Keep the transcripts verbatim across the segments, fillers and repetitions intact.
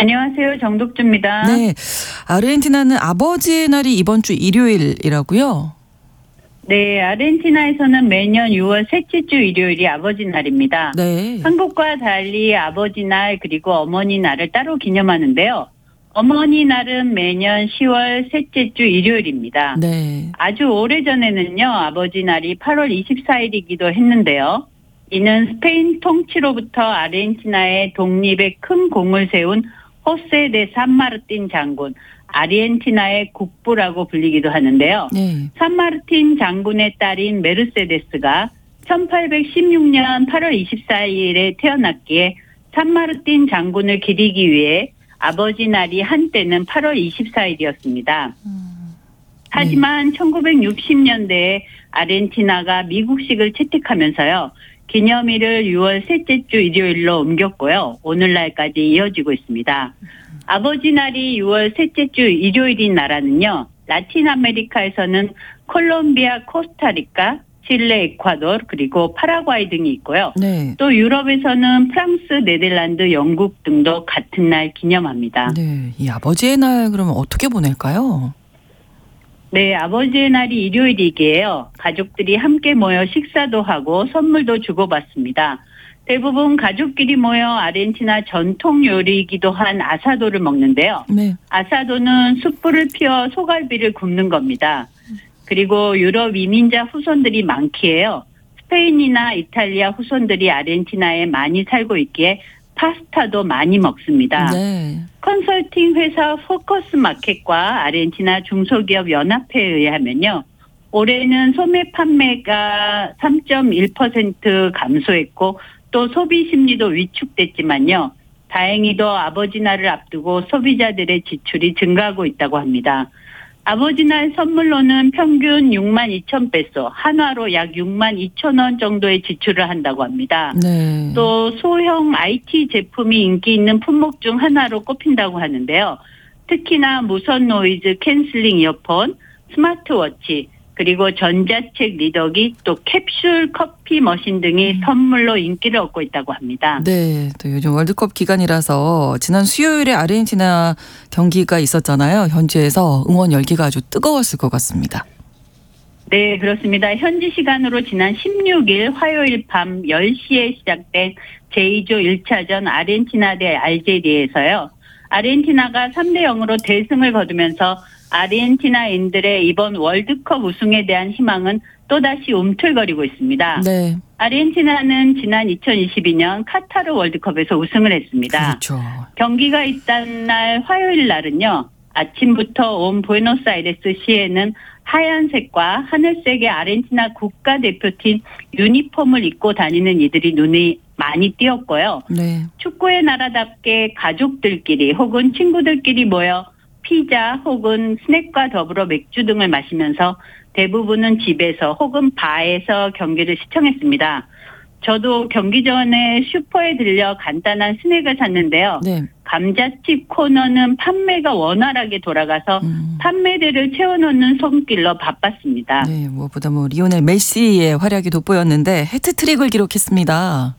안녕하세요. 정독주입니다. 네, 아르헨티나는 아버지의 날이 이번 주 일요일이라고요? 네, 아르헨티나에서는 매년 유월 셋째 주 일요일이 아버지 날입니다. 네. 한국과 달리 아버지 날 그리고 어머니 날을 따로 기념하는데요. 어머니 날은 매년 시월 셋째 주 일요일입니다. 네. 아주 오래전에는요. 아버지 날이 팔월 이십사일이기도 했는데요. 이는 스페인 통치로부터 아르헨티나의 독립에 큰 공을 세운 호세 데 산마르틴 장군, 아르헨티나의 국부라고 불리기도 하는데요. 네. 산마르틴 장군의 딸인 메르세데스가 천팔백십육년 팔월 이십사일에 태어났기에 산마르틴 장군을 기리기 위해 아버지 날이 한때는 팔월 이십사일이었습니다. 음, 하지만 네. 천구백육십년대에 아르헨티나가 미국식을 채택하면서요. 기념일을 유월 셋째 주 일요일로 옮겼고요. 오늘날까지 이어지고 있습니다. 아버지 날이 유월 셋째 주 일요일인 나라는요. 라틴 아메리카에서는 콜롬비아, 코스타리카, 칠레, 에콰도르 그리고 파라과이 등이 있고요. 네. 또 유럽에서는 프랑스, 네덜란드, 영국 등도 같은 날 기념합니다. 네. 이 아버지의 날 그러면 어떻게 보낼까요? 네, 아버지의 날이 일요일이기에요. 가족들이 함께 모여 식사도 하고 선물도 주고받습니다. 대부분 가족끼리 모여 아르헨티나 전통 요리이기도 한 아사도를 먹는데요. 네. 아사도는 숯불을 피워 소갈비를 굽는 겁니다. 그리고 유럽 이민자 후손들이 많기에요. 스페인이나 이탈리아 후손들이 아르헨티나에 많이 살고 있기에 파스타도 많이 먹습니다. 네. 컨설팅 회사 포커스 마켓과 아르헨티나 중소기업 연합회에 의하면요. 올해는 소매 판매가 삼 점 일 퍼센트 감소했고 또 소비 심리도 위축됐지만요. 다행히도 아버지 날을 앞두고 소비자들의 지출이 증가하고 있다고 합니다. 아버지 날 선물로는 평균 육만 이천 페소, 한화로 약 육만 이천 원 정도의 지출을 한다고 합니다. 네. 또 소형 아이티 제품이 인기 있는 품목 중 하나로 꼽힌다고 하는데요. 특히나 무선 노이즈 캔슬링 이어폰, 스마트워치, 그리고 전자책 리더기, 또 캡슐 커피 머신 등이 선물로 인기를 얻고 있다고 합니다. 네. 또 요즘 월드컵 기간이라서 지난 수요일에 아르헨티나 경기가 있었잖아요. 현지에서 응원 열기가 아주 뜨거웠을 것 같습니다. 네, 그렇습니다. 현지 시간으로 지난 십육일 화요일 밤 열 시에 시작된 제이조 일차전 아르헨티나 대 알제리에서요. 아르헨티나가 삼 대 영으로 대승을 거두면서 아르헨티나인들의 이번 월드컵 우승에 대한 희망은 또다시 움틀거리고 있습니다. 네. 아르헨티나는 지난 이천이십이년 카타르 월드컵에서 우승을 했습니다. 그렇죠. 경기가 있던 날 화요일 날은요. 아침부터 온 부에노스아이레스 시에는 하얀색과 하늘색의 아르헨티나 국가대표팀 유니폼을 입고 다니는 이들이 눈이 많이 띄었고요. 네. 축구의 나라답게 가족들끼리 혹은 친구들끼리 모여 피자 혹은 스낵과 더불어 맥주 등을 마시면서 대부분은 집에서 혹은 바에서 경기를 시청했습니다. 저도 경기 전에 슈퍼에 들려 간단한 스낵을 샀는데요. 네. 감자칩 코너는 판매가 원활하게 돌아가서 음. 판매대를 채워놓는 손길로 바빴습니다. 네. 무엇보다 뭐 리오넬 메시의 활약이 돋보였는데 해트트릭을 기록했습니다.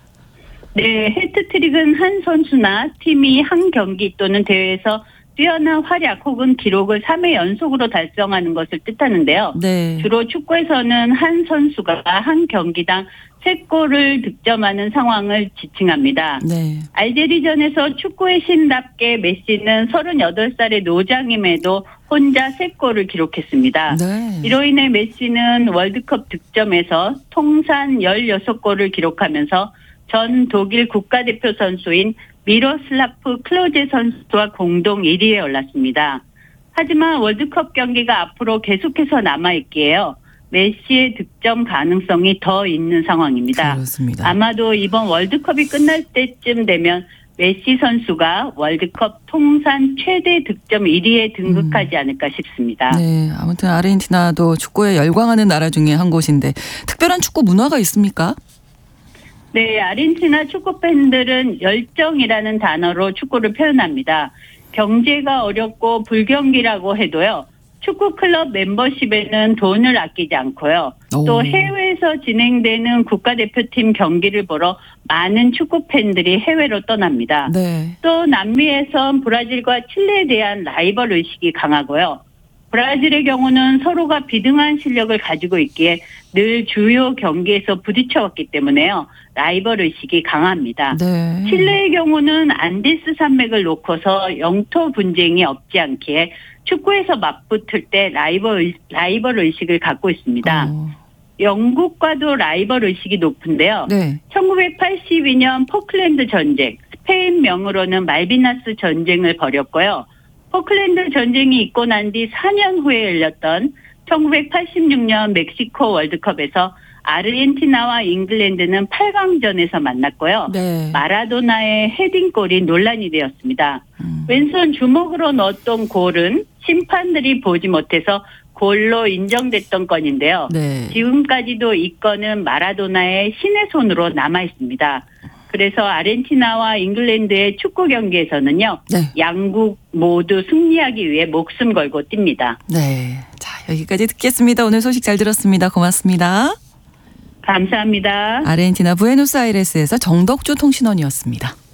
네, 해트트릭은 한 선수나 팀이 한 경기 또는 대회에서 뛰어난 활약 혹은 기록을 삼 회 연속으로 달성하는 것을 뜻하는데요. 네. 주로 축구에서는 한 선수가 한 경기당 세 골을 득점하는 상황을 지칭합니다. 네. 알제리전에서 축구의 신답게 메시는 서른여덟 살의 노장임에도 혼자 세 골을 기록했습니다. 네. 이로 인해 메시는 월드컵 득점에서 통산 열여섯 골을 기록하면서 전 독일 국가대표 선수인 미로슬라프 클로제 선수와 공동 일 위에 올랐습니다. 하지만 월드컵 경기가 앞으로 계속해서 남아있기에요. 메시의 득점 가능성이 더 있는 상황입니다. 그렇습니다. 아마도 이번 월드컵이 끝날 때쯤 되면 메시 선수가 월드컵 통산 최대 득점 일 위에 등극하지 않을까 싶습니다. 네, 아무튼 아르헨티나도 축구에 열광하는 나라 중에 한 곳인데 특별한 축구 문화가 있습니까? 네, 아르헨티나 축구 팬들은 열정이라는 단어로 축구를 표현합니다. 경제가 어렵고 불경기라고 해도요. 축구 클럽 멤버십에는 돈을 아끼지 않고요. 오. 또 해외에서 진행되는 국가대표팀 경기를 보러 많은 축구 팬들이 해외로 떠납니다. 네. 또 남미에선 브라질과 칠레에 대한 라이벌 의식이 강하고요. 브라질의 경우는 서로가 비등한 실력을 가지고 있기에 늘 주요 경기에서 부딪혀왔기 때문에요. 라이벌 의식이 강합니다. 네. 칠레의 경우는 안데스 산맥을 놓고서 영토 분쟁이 없지 않기에 축구에서 맞붙을 때 라이벌, 라이벌 의식을 갖고 있습니다. 어. 영국과도 라이벌 의식이 높은데요. 네. 천구백팔십이 년 포클랜드 전쟁, 스페인 명으로는 말비나스 전쟁을 벌였고요. 포클랜드 전쟁이 있고 난 뒤 사 년 후에 열렸던 천구백팔십육 년 멕시코 월드컵에서 아르헨티나와 잉글랜드는 팔 강전에서 만났고요. 네. 마라도나의 헤딩골이 논란이 되었습니다. 음. 왼손 주먹으로 넣었던 골은 심판들이 보지 못해서 골로 인정됐던 건인데요. 네. 지금까지도 이 건은 마라도나의 신의 손으로 남아 있습니다. 그래서 아르헨티나와 잉글랜드의 축구 경기에서는요. 네. 양국 모두 승리하기 위해 목숨 걸고 뜁니다. 네. 자, 여기까지 듣겠습니다. 오늘 소식 잘 들었습니다. 고맙습니다. 감사합니다. 아르헨티나 부에노스아이레스에서 정덕주 통신원이었습니다.